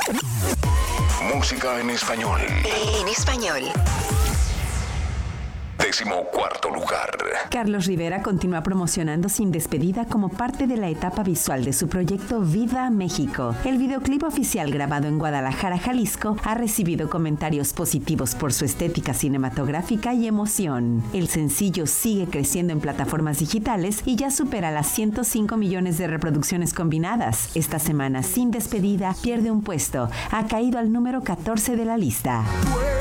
Música en español. En español. 14º lugar. Carlos Rivera continúa promocionando Sin Despedida como parte de la etapa visual de su proyecto Viva México. El videoclip oficial grabado en Guadalajara, Jalisco, ha recibido comentarios positivos por su estética cinematográfica y emoción. El sencillo sigue creciendo en plataformas digitales y ya supera las 105 millones de reproducciones combinadas. Esta semana, Sin Despedida pierde un puesto. Ha caído al número 14 de la lista.